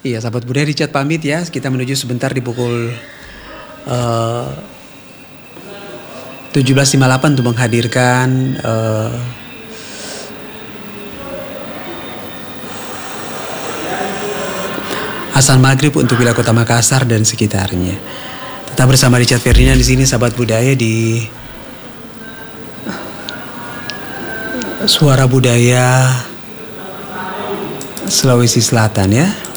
Iya, sahabat budaya Richard pamit ya. Kita menuju sebentar di pukul 17.58 untuk menghadirkan azan maghrib untuk wilayah Kota Makassar dan sekitarnya. Tetap bersama Richard Ferdinand di sini, sahabat budaya, di Suara Budaya Sulawesi Selatan ya.